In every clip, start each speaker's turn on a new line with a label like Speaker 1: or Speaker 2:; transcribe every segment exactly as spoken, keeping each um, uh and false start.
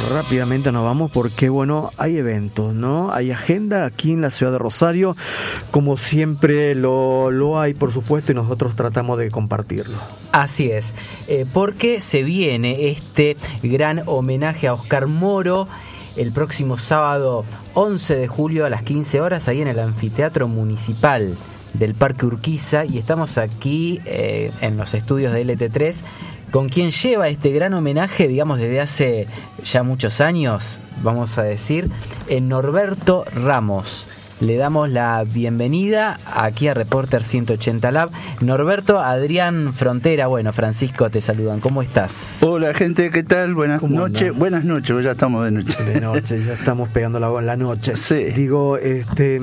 Speaker 1: rápidamente nos vamos porque, bueno, hay eventos, ¿no? Hay agenda aquí en la ciudad de Rosario, como siempre lo, lo hay, por supuesto, y nosotros tratamos de compartirlo.
Speaker 2: Así es, eh, porque se viene este gran homenaje a Oscar Moro el próximo sábado once de julio a las quince horas, ahí en el Anfiteatro Municipal del Parque Urquiza, y estamos aquí eh, en los estudios de L T tres con quien lleva este gran homenaje, digamos, desde hace ya muchos años, vamos a decir, en Norberto Ramos. Le damos la bienvenida aquí a Reporter ciento ochenta Lab. Norberto, Adrián Frontera, bueno, Francisco, te saludan. ¿Cómo estás?
Speaker 3: Hola, gente, ¿qué tal? Buenas noches. Buenas noches, ya estamos de noche.
Speaker 1: De noche, ya estamos pegando la, la noche.
Speaker 3: Sí.
Speaker 1: Digo, este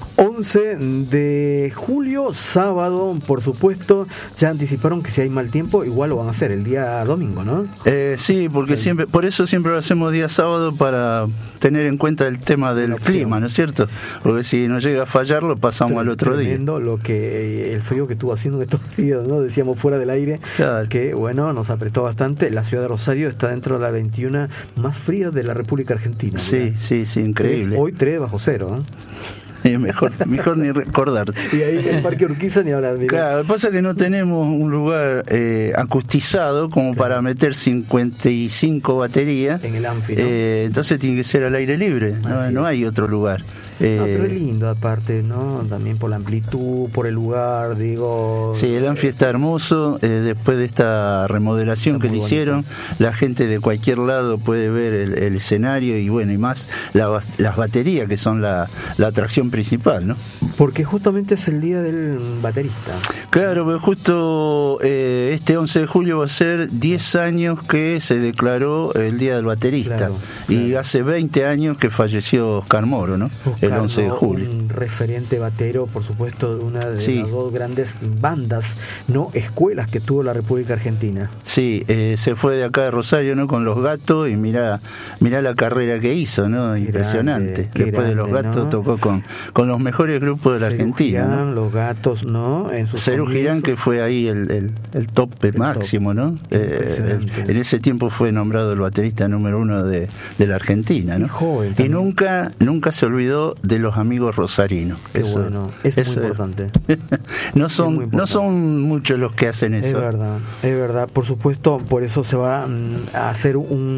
Speaker 1: once de julio, sábado, por supuesto, ya anticiparon que si hay mal tiempo, igual lo van a hacer el día domingo, ¿no?
Speaker 3: Eh, sí, porque sí. siempre, por eso siempre lo hacemos día sábado, para tener en cuenta el tema del clima, ¿no es cierto? Porque si no llega a fallar, lo pasamos al otro día.
Speaker 1: Lo que el frío que estuvo haciendo estos días, ¿no? Decíamos fuera del aire, claro, que bueno, nos apretó bastante. La ciudad de Rosario está dentro de las veintiuna más frías de la República Argentina.
Speaker 3: Sí, ¿verdad? sí, sí, increíble.
Speaker 1: Tres, hoy tres bajo cero, ¿eh?
Speaker 3: Mejor, mejor ni recordar.
Speaker 1: Y ahí en el Parque Urquiza ni hablar. Mira.
Speaker 3: Claro, lo que pasa es que no tenemos un lugar eh, acustizado como claro. para meter cincuenta y cinco baterías.
Speaker 1: En el anfi, ¿no?
Speaker 3: eh, entonces tiene que ser al aire libre, no, no hay otro lugar.
Speaker 1: Eh, no, pero es lindo aparte, ¿no? También por la amplitud, por el lugar, digo...
Speaker 3: Sí, el anfi está hermoso, eh, después de esta remodelación que le hicieron, la gente de cualquier lado puede ver el, el escenario y bueno, y más la, las baterías que son la, la atracción principal, ¿no?
Speaker 1: Porque justamente es el día del baterista.
Speaker 3: Claro, pero justo eh, este once de julio va a ser diez años que se declaró el día del baterista, claro, claro. y hace veinte años que falleció Oscar Moro, ¿no?
Speaker 1: Oscar,
Speaker 3: el once de julio.
Speaker 1: Un referente batero, por supuesto, una de sí. las dos grandes bandas, no escuelas que tuvo la República Argentina.
Speaker 3: Sí, eh, se fue de acá de Rosario, ¿no? Con los Gatos, y mirá, mirá la carrera que hizo, ¿no? Qué Impresionante. Grande, Después grande, de los Gatos, ¿no? Tocó con, con los mejores grupos de la
Speaker 1: Cerú
Speaker 3: Argentina,
Speaker 1: Girán,
Speaker 3: ¿no?
Speaker 1: Los Gatos, ¿no? En sus
Speaker 3: Cerú Girán, que fue ahí el, el, el tope el máximo, top. ¿no? Eh, el, en ese tiempo fue nombrado el baterista número uno de, de la Argentina, ¿no?
Speaker 1: Y joven
Speaker 3: y nunca, nunca se olvidó de los amigos rosarinos.
Speaker 1: Qué
Speaker 3: eso,
Speaker 1: bueno, es
Speaker 3: eso
Speaker 1: muy importante.
Speaker 3: no son,
Speaker 1: muy importante.
Speaker 3: No son muchos los que hacen eso.
Speaker 1: Es verdad, es verdad. Por supuesto, por eso se va a hacer un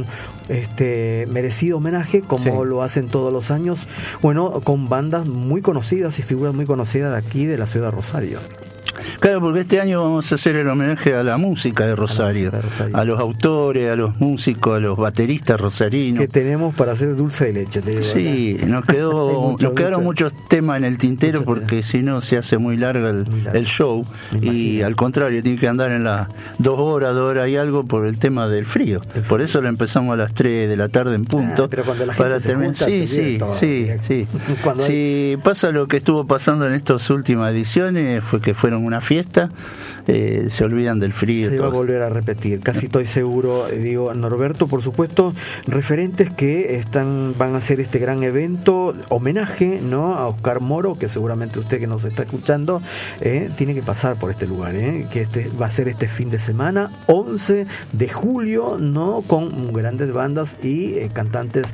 Speaker 1: este merecido homenaje, como sí. lo hacen todos los años, bueno, con bandas muy conocidas y figuras muy conocidas de aquí de la ciudad de Rosario.
Speaker 3: Claro, porque este año vamos a hacer el homenaje a la música de Rosario, a, de Rosario. a los autores, a los músicos, a los bateristas rosarinos.
Speaker 1: Que tenemos para hacer dulce de leche, te digo.
Speaker 3: Sí, ¿verdad? nos quedó mucho, nos quedaron mucho. muchos temas en el tintero, porque si no se hace muy largo el, muy largo. el show, y al contrario, tiene que andar en las dos horas, dos horas y algo por el tema del frío. El por eso lo empezamos a las tres de la tarde en punto.
Speaker 1: Ah, pero cuando la
Speaker 3: para
Speaker 1: gente
Speaker 3: terminar.
Speaker 1: Se junta,
Speaker 3: sí, sí,
Speaker 1: todo,
Speaker 3: sí, sí, sí. Si pasa lo que estuvo pasando en estas últimas ediciones, fue que fueron una fiesta, eh, se olvidan del frío.
Speaker 1: Se
Speaker 3: todo.
Speaker 1: va a volver a repetir, casi estoy seguro. Digo, Norberto, por supuesto, referentes que están van a hacer este gran evento, homenaje, ¿no? A Oscar Moro, que seguramente usted que nos está escuchando eh, tiene que pasar por este lugar, eh, que este va a ser este fin de semana, once de julio, ¿no? Con grandes bandas y eh, cantantes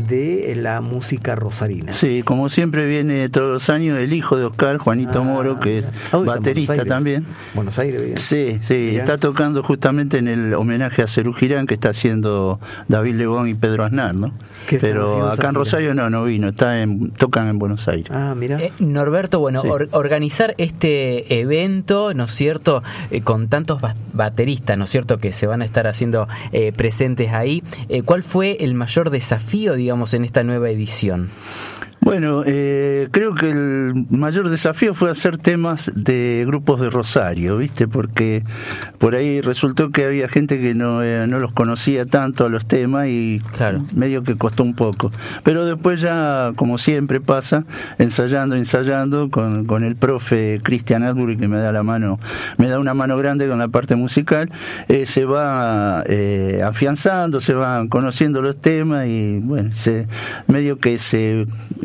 Speaker 1: de la música rosarina.
Speaker 3: Sí, como siempre viene todos los años el hijo de Oscar, Juanito ah, Moro, que es baterista también.
Speaker 1: Buenos Aires, bien.
Speaker 3: Sí, sí, bien. Está tocando justamente en el homenaje a Cerú Girán que está haciendo David Lebón y Pedro Aznar, ¿no? Pero acá en Rosario no, no vino, está en, tocan en Buenos Aires.
Speaker 1: Ah, mira.
Speaker 2: Eh, Norberto, bueno, sí. or, organizar este evento, ¿no es cierto?, eh, con tantos ba- bateristas, ¿no es cierto?, que se van a estar haciendo eh, presentes ahí. Eh, ¿Cuál fue el mayor desafío, digamos, en esta nueva edición?
Speaker 3: Bueno, eh, creo que el mayor desafío fue hacer temas de grupos de Rosario, ¿viste? Porque por ahí resultó que había gente que no, eh, no los conocía tanto a los temas y claro. medio que costó un poco. Pero después ya, como siempre pasa, ensayando, ensayando, con, con el profe Cristian Atbury, que me da la mano, me da una mano grande con la parte musical, eh, se va eh, afianzando, se van conociendo los temas y bueno, se, medio que se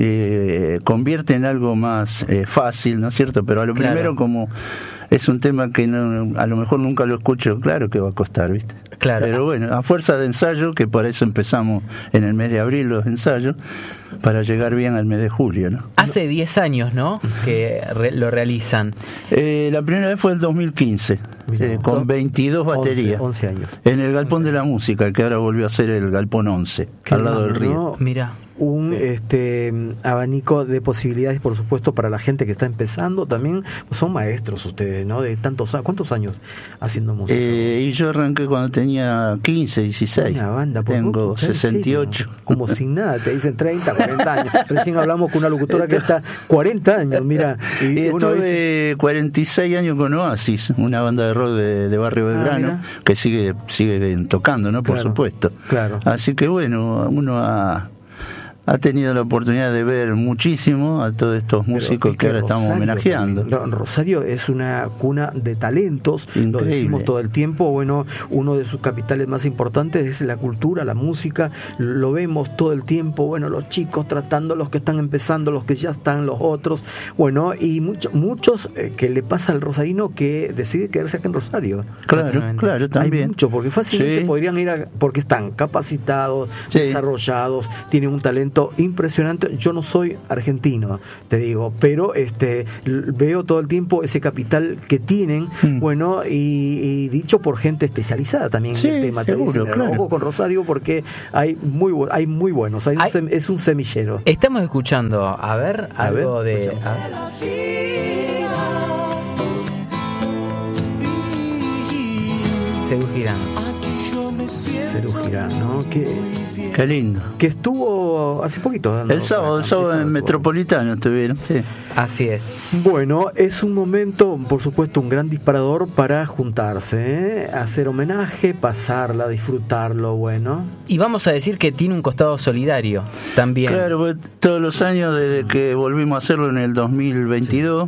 Speaker 3: eh, convierte en algo más eh, fácil, ¿no es cierto? Pero a lo
Speaker 2: Claro.
Speaker 3: primero, como es un tema que no, a lo mejor nunca lo escucho, claro que va a costar, ¿viste?
Speaker 2: Claro.
Speaker 3: Pero bueno, a fuerza de ensayo, que por eso empezamos en el mes de abril los ensayos, para llegar bien al mes de julio, ¿no?
Speaker 2: Hace diez años, ¿no?, que re- lo realizan.
Speaker 3: Eh, la primera vez fue el dos mil quince,
Speaker 1: Mirá,
Speaker 3: eh, con veintidós baterías,
Speaker 1: once años.
Speaker 3: en el Galpón de la Música, que ahora volvió a ser el Galpón once,
Speaker 1: Qué
Speaker 3: al lado del
Speaker 1: lindo,
Speaker 3: río.
Speaker 1: ¿no?
Speaker 2: Mira.
Speaker 1: Un
Speaker 2: Sí.
Speaker 1: este abanico de posibilidades, por supuesto, para la gente que está empezando. También son maestros ustedes, ¿no? De tantos, ¿cuántos años haciendo música?
Speaker 3: Eh, y yo arranqué cuando tenía quince, dieciséis.
Speaker 1: Una banda, por
Speaker 3: Tengo
Speaker 1: poco, ¿en
Speaker 3: sesenta y ocho.
Speaker 1: serio? Como sin nada, te dicen treinta, cuarenta años. Recién hablamos con una locutora que está cuarenta años, mira. Y
Speaker 3: Y
Speaker 1: uno
Speaker 3: estuve
Speaker 1: dice,
Speaker 3: cuarenta y seis años con Oasis, una banda de rock de, de Barrio Belgrano,
Speaker 1: mira.
Speaker 3: que sigue sigue tocando, ¿no? Por
Speaker 1: Claro,
Speaker 3: supuesto.
Speaker 1: claro.
Speaker 3: Así que bueno, uno ha, ha tenido la oportunidad de ver muchísimo a todos estos
Speaker 1: pero
Speaker 3: músicos
Speaker 1: es
Speaker 3: que ahora estamos
Speaker 1: Rosario
Speaker 3: homenajeando.
Speaker 1: también, no, Rosario es una cuna de talentos, lo
Speaker 3: Increíble.
Speaker 1: decimos todo el tiempo. Bueno, uno de sus capitales más importantes es la cultura, la música, lo vemos todo el tiempo. Bueno, los chicos tratando, los que están empezando, los que ya están, los otros. Bueno, y mucho, muchos eh, que le pasa al rosarino que decide quedarse acá en Rosario.
Speaker 3: Claro,
Speaker 2: Totalmente.
Speaker 3: claro, también.
Speaker 1: Hay mucho, porque fácilmente
Speaker 3: Sí.
Speaker 1: podrían ir a, porque están capacitados,
Speaker 3: Sí.
Speaker 1: desarrollados, tienen un talento impresionante. Yo no soy argentino, te digo, pero este l- veo todo el tiempo ese capital que tienen,
Speaker 3: Mm.
Speaker 1: bueno, y, y dicho por gente especializada también
Speaker 3: Sí,
Speaker 1: en el tema. Te
Speaker 3: seguro,
Speaker 1: dicen,
Speaker 3: claro.
Speaker 1: ojo con Rosario porque hay muy bu- hay muy buenos, hay un
Speaker 2: Hay-
Speaker 1: sem- es un semillero.
Speaker 2: Estamos escuchando, a ver,
Speaker 1: A ver,
Speaker 2: algo de...
Speaker 1: escuchamos.
Speaker 2: a ver. Cerú Girán.
Speaker 1: Cerú Girán, ¿no? Que,
Speaker 3: Qué lindo.
Speaker 1: que estuvo hace poquito dando
Speaker 3: El sábado, el
Speaker 1: acá,
Speaker 3: sábado en
Speaker 1: estuvo.
Speaker 3: Metropolitano estuvieron, sí.
Speaker 2: Así es.
Speaker 1: Bueno, es un momento, por supuesto, un gran disparador para juntarse, ¿eh? Hacer homenaje, pasarla, disfrutarlo, bueno.
Speaker 2: Y vamos a decir que tiene un costado solidario también.
Speaker 3: Claro, porque todos los años desde que volvimos a hacerlo en el dos mil veintidós,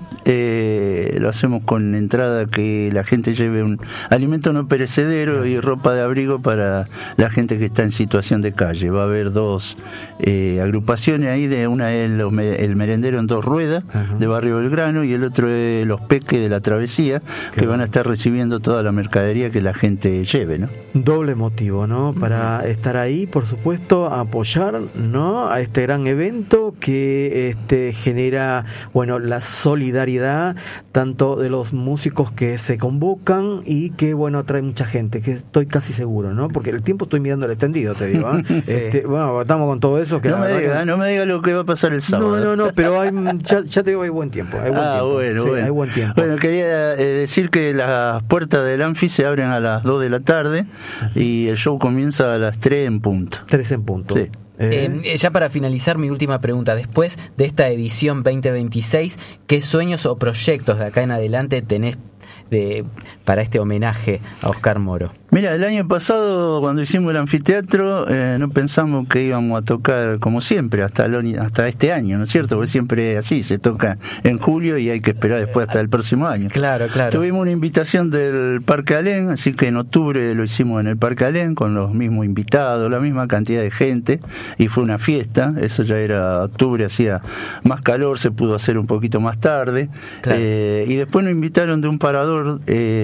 Speaker 3: eh, lo hacemos con entrada que la gente lleve un alimento no perecedero y ropa de abrigo para la gente que está en situación de calle. Va a haber dos eh, agrupaciones ahí, de una es los me- el merendero en dos ruedas,
Speaker 1: Ajá.
Speaker 3: de Barrio Belgrano, y el otro es los Peques de la Travesía, que
Speaker 1: Claro.
Speaker 3: van a estar recibiendo toda la mercadería que la gente lleve, ¿no?
Speaker 1: Doble motivo, ¿no? Para estar ahí, por supuesto, a apoyar, ¿no? A este gran evento que este genera, bueno, la solidaridad tanto de los músicos que se convocan y que, bueno, atrae mucha gente, que estoy casi seguro, ¿no? Porque el tiempo estoy mirando el extendido, te digo, ¿eh?
Speaker 2: Sí.
Speaker 1: Este, bueno, estamos con todo eso que
Speaker 3: No
Speaker 1: la
Speaker 3: me
Speaker 1: verdad
Speaker 3: diga,
Speaker 1: que-
Speaker 3: no me diga lo que va a pasar el sábado.
Speaker 1: No, no, no, pero hay, ya, ya te digo, hay buen tiempo. Hay buen
Speaker 3: Ah,
Speaker 1: tiempo.
Speaker 3: bueno,
Speaker 1: Sí,
Speaker 3: bueno.
Speaker 1: hay buen tiempo.
Speaker 3: Bueno, quería eh, decir que las puertas del Anfi se abren a las dos de la tarde y el show comienza a las tres en punto.
Speaker 1: Tres en punto.
Speaker 3: Sí.
Speaker 1: Eh,
Speaker 2: Eh, ya para finalizar, mi última pregunta. Después de esta edición veinte veintiséis, ¿qué sueños o proyectos de acá en adelante tenés de, para este homenaje a Oscar Moro?
Speaker 3: Mira, el año pasado cuando hicimos el anfiteatro eh, no pensamos que íbamos a tocar como siempre hasta el, hasta este año, ¿no es cierto? Porque siempre así, se toca en julio y hay que esperar después hasta el próximo año.
Speaker 2: Claro, claro.
Speaker 3: Tuvimos una invitación del Parque Alén, así que en octubre lo hicimos en el Parque Alén con los mismos invitados, la misma cantidad de gente, y fue una fiesta. Eso ya era octubre, hacía más calor, se pudo hacer un poquito más tarde.
Speaker 2: Claro.
Speaker 3: Eh, y después nos invitaron de un parador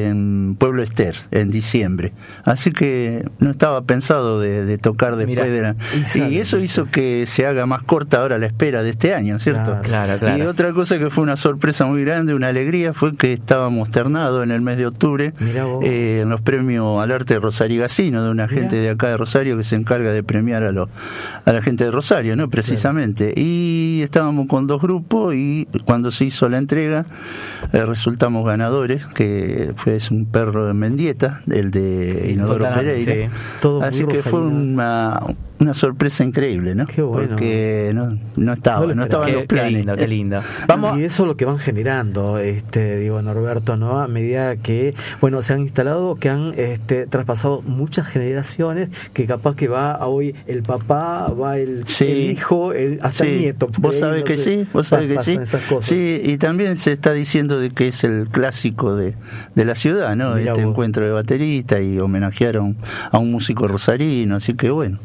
Speaker 3: en Pueblo Ester en diciembre, así que no estaba pensado de, de tocar después
Speaker 2: Mirá,
Speaker 3: de la...
Speaker 1: y sale,
Speaker 3: y eso hizo que se haga más corta ahora la espera de este año, ¿cierto?
Speaker 2: Claro, claro.
Speaker 3: Y otra cosa que fue una sorpresa muy grande, una alegría, fue que estábamos ternados en el mes de octubre
Speaker 1: Mirá vos.
Speaker 3: eh, en los premios al arte rosarigacino, de una
Speaker 1: Mirá.
Speaker 3: gente de acá de Rosario que se encarga de premiar a, los a la gente de Rosario, ¿no? Precisamente. Y estábamos con dos grupos y cuando se hizo la entrega eh, resultamos ganadores, que fue es un perro de Mendieta, el de Inodoro
Speaker 2: Fontana,
Speaker 3: Pereira.
Speaker 2: sí.
Speaker 1: Todo muy
Speaker 3: Así que fue
Speaker 1: rosarino.
Speaker 3: una, una sorpresa increíble, ¿no?
Speaker 1: Qué bueno.
Speaker 3: Porque no, no estaba,
Speaker 1: No lo
Speaker 3: no estaba en
Speaker 2: Qué,
Speaker 3: los
Speaker 2: qué
Speaker 3: planes.
Speaker 2: lindo, qué lindo. Vamos.
Speaker 1: Y eso es lo que van generando, este, digo, Norberto, ¿no? A medida que, bueno, se han instalado, que han este, traspasado muchas generaciones, que capaz que va a hoy el papá, va el,
Speaker 3: Sí.
Speaker 1: el hijo, el, hasta el
Speaker 3: Sí,
Speaker 1: nieto. por
Speaker 3: vos
Speaker 1: ahí,
Speaker 3: sabés
Speaker 1: no
Speaker 3: que
Speaker 1: sé,
Speaker 3: sí, vos sabés que
Speaker 1: pasan
Speaker 3: sí.
Speaker 1: esas cosas.
Speaker 3: Sí, y también se está diciendo de que es el clásico de, de la ciudad, ¿no?
Speaker 1: Mirá
Speaker 3: este
Speaker 1: vos.
Speaker 3: encuentro de bateristas y homenajearon a un músico rosarino, así que bueno, son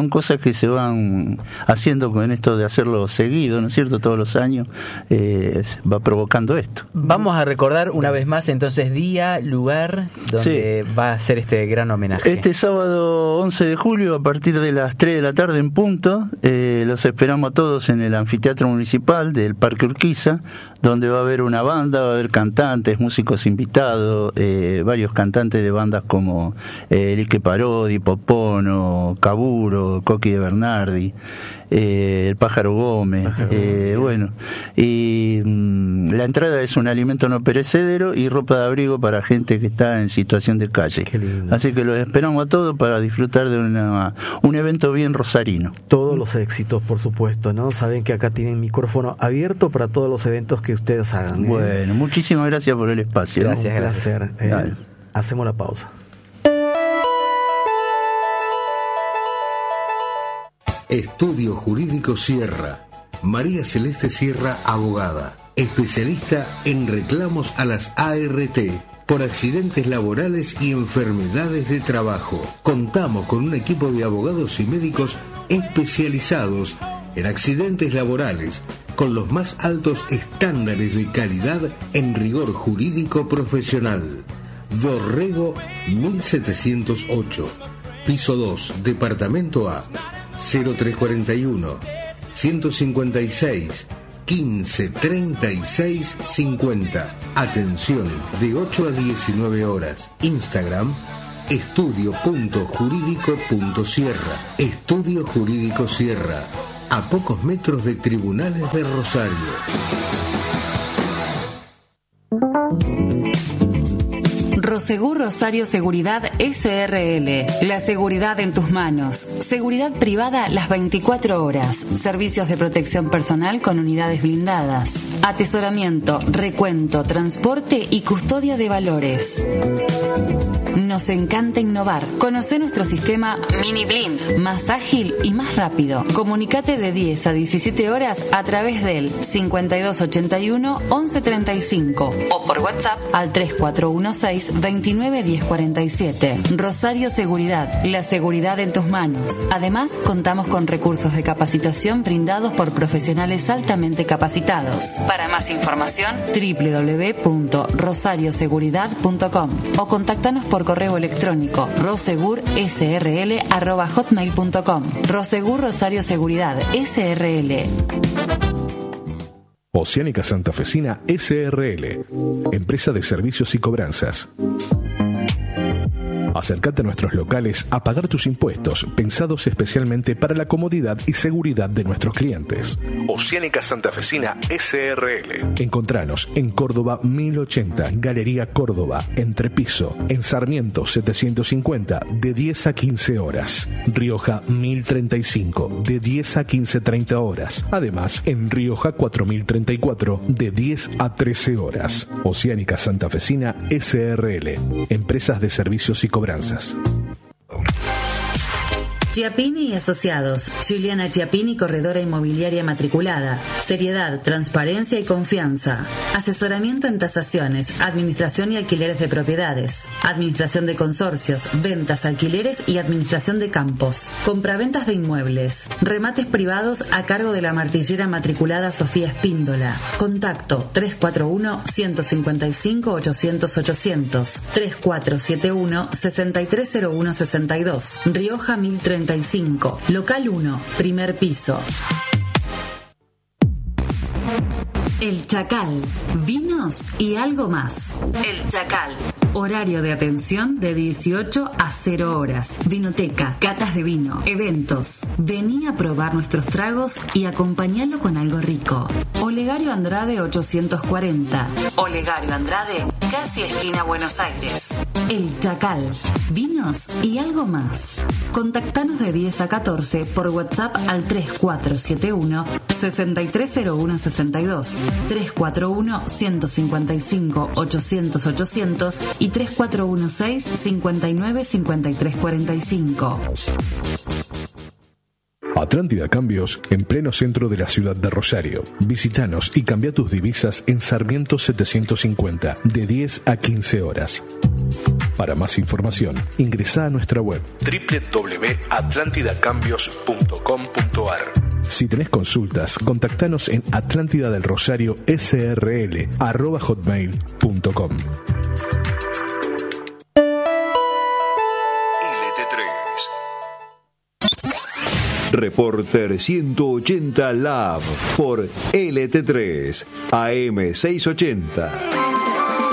Speaker 3: son cosas que se van haciendo con esto de hacerlo seguido, ¿no es cierto? Todos los años eh, va provocando esto.
Speaker 2: Vamos a recordar una vez más entonces día, lugar donde sí. va a ser este gran homenaje.
Speaker 3: Este sábado once de julio a partir de las tres de la tarde en punto, eh, los esperamos a todos en el anfiteatro municipal del Parque Urquiza, donde va a haber una banda, va a haber cantantes, músicos invitados, eh, varios cantantes de bandas como eh, Lique Parodi, Popono, Caburo, Coqui de Bernardi, eh, el Pájaro Gómez, Pájaro, eh, sí. bueno, y mmm, la entrada es un alimento no perecedero y ropa de abrigo para gente que está en situación de calle. Así que los esperamos a todos para disfrutar de una, un evento bien rosarino.
Speaker 1: Todos los éxitos, por supuesto, ¿no? Saben que acá tienen micrófono abierto para todos los eventos que ustedes hagan. ¿eh?
Speaker 3: Bueno, muchísimas gracias por el espacio.
Speaker 1: Gracias,
Speaker 3: ¿no?
Speaker 1: gracias. Eh, hacemos la pausa.
Speaker 4: Estudio Jurídico Sierra. María Celeste Sierra, abogada, especialista en reclamos a las A R T por accidentes laborales y enfermedades de trabajo. Contamos con un equipo de abogados y médicos especializados en accidentes laborales, con los más altos estándares de calidad en rigor jurídico profesional. Dorrego mil setecientos ocho, piso dos, departamento A, cero tres cuarenta y uno, ciento cincuenta y seis, quince treinta y seis cincuenta. Atención de ocho a diecinueve horas. Instagram estudio punto jurídico punto sierra. Estudio Jurídico Sierra, a pocos metros de Tribunales de Rosario.
Speaker 5: Prosegur Rosario Seguridad S R L. La seguridad en tus manos. Seguridad privada las veinticuatro horas. Servicios de protección personal con unidades blindadas. Atesoramiento, recuento, transporte y custodia de valores. Nos encanta innovar. Conoce nuestro sistema Mini Blind, más ágil y más rápido. Comunicate de diez a diecisiete horas a través del cincuenta y dos ochenta y uno once treinta y cinco o por WhatsApp al tres cuatro uno seis veintinueve diez cuarenta y siete. Rosario Seguridad, la seguridad en tus manos. Además, contamos con recursos de capacitación brindados por profesionales altamente capacitados. Para más información, doble u doble u doble u punto rosario seguridad punto com o contáctanos por correo electrónico rosegur s r l arroba hotmail punto com. Rosegur Rosario Seguridad S R L.
Speaker 6: Oceánica Santafesina S R L, empresa de servicios y cobranzas. Acércate a nuestros locales a pagar tus impuestos, pensados especialmente para la comodidad y seguridad de nuestros clientes. Oceánica Santafesina S R L. Encontranos en Córdoba mil ochenta, Galería Córdoba, Entrepiso, en Sarmiento setecientos cincuenta, de diez a quince horas. Rioja mil treinta y cinco, de diez a quince treinta horas. Además, en Rioja cuatro mil treinta y cuatro, de diez a trece horas. Oceánica Santafesina S R L, empresas de servicios y cobranzas.
Speaker 5: Chiappini y Asociados. Juliana Chiappini, corredora inmobiliaria matriculada. Seriedad, transparencia y confianza. Asesoramiento en tasaciones, administración y alquileres de propiedades. Administración de consorcios, ventas, alquileres y administración de campos. Compraventas de inmuebles. Remates privados a cargo de la martillera matriculada Sofía Espíndola. Contacto tres cuatro uno, uno cinco cinco, ochocientos, ochocientos. tres cuatro siete uno, seis tres cero uno seis dos. Rioja mil treinta y cinco. Local uno, primer piso. El Chacal, vinos y algo más. El Chacal, horario de atención de dieciocho a cero horas. Vinoteca, catas de vino, eventos. Vení a probar nuestros tragos y acompañalo con algo rico. Olegario Andrade ochocientos cuarenta. Olegario Andrade, casi esquina Buenos Aires. El Chacal, vinos y algo más. Contactanos de diez a catorce por WhatsApp al tres cuatro siete uno, seis tres cero uno seis dos. tres cuatro uno, uno cinco cinco, ochocientos, ochocientos y tres cuatro uno seis, cinco nueve cinco tres cuatro cinco.
Speaker 6: Atlántida Cambios, en pleno centro de la ciudad de Rosario. Visítanos y cambia tus divisas en Sarmiento setecientos cincuenta, de diez a quince horas. Para más información, ingresá a nuestra web doble u doble u doble u punto atlántida cambios punto com punto a r. Si tenés consultas, contactanos en atlántida del rosario s r l arroba hotmail punto com.
Speaker 7: Reporter ciento ochenta Lab por L T tres A M seiscientos ochenta.